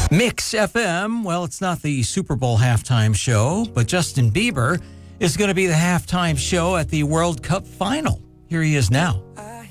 Mix FM, well, it's not the Super Bowl halftime show, but Justin Bieber is going to be the halftime show at the World Cup final. Here he is now.